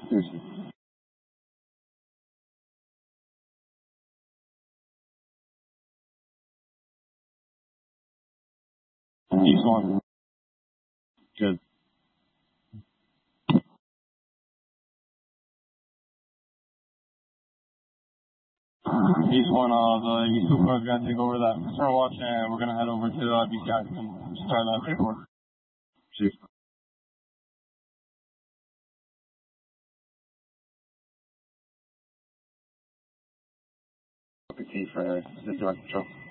Seriously. He's one. Good. He's one of the Super is gonna take over that Star Watch, and we're gonna head over to BCI and start that paperwork. Chief. For the director control.